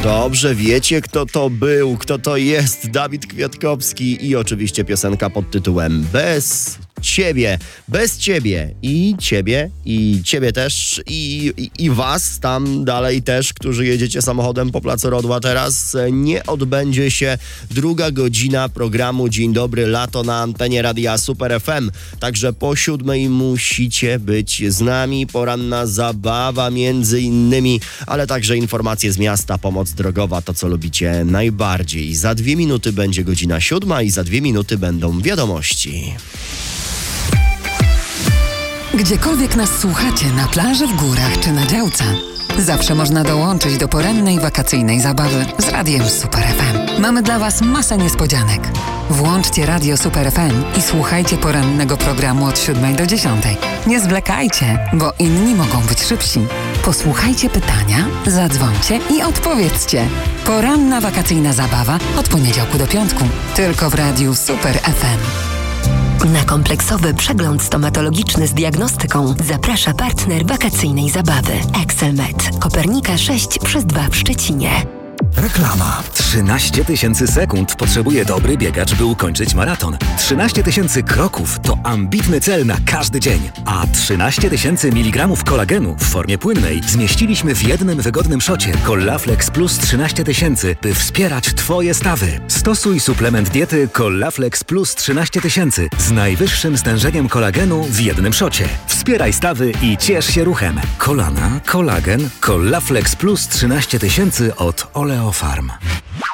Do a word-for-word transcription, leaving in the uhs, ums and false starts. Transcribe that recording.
Dobrze wiecie, kto to był, kto to jest. Dawid Kwiatkowski i oczywiście piosenka pod tytułem Bez Ciebie. Bez Ciebie. I Ciebie, i Ciebie też, i, i, i Was tam dalej też, którzy jedziecie samochodem po Placu Rodła teraz. Nie odbędzie się druga godzina programu Dzień Dobry Lato na antenie Radia Super F M. Także po siódmej musicie być z nami. Poranna zabawa między innymi, ale także informacje z miasta, pomoc drogowa, to co lubicie najbardziej. Za dwie minuty będzie godzina siódma i za dwie minuty będą wiadomości. Gdziekolwiek nas słuchacie, na plaży, w górach czy na działce, zawsze można dołączyć do porannej wakacyjnej zabawy z Radiem Super F M. Mamy dla Was masę niespodzianek. Włączcie Radio Super F M i słuchajcie porannego programu od siódmej do dziesiątej. Nie zwlekajcie, bo inni mogą być szybsi. Posłuchajcie pytania, zadzwońcie i odpowiedzcie. Poranna wakacyjna zabawa od poniedziałku do piątku. Tylko w Radiu Super F M. Na kompleksowy przegląd stomatologiczny z diagnostyką zaprasza partner wakacyjnej zabawy Excelmed. Kopernika sześć przez dwa w Szczecinie. Reklama. trzynaście tysięcy sekund potrzebuje dobry biegacz, by ukończyć maraton. trzynaście tysięcy kroków to ambitny cel na każdy dzień. A trzynaście tysięcy miligramów kolagenu w formie płynnej zmieściliśmy w jednym wygodnym szocie. Collaflex Plus trzynaście tysięcy, by wspierać Twoje stawy. Stosuj suplement diety Collaflex Plus trzynaście tysięcy z najwyższym stężeniem kolagenu w jednym szocie. Wspieraj stawy i ciesz się ruchem. Kolana, kolagen, Collaflex Plus trzynaście tysięcy od Oleofarm.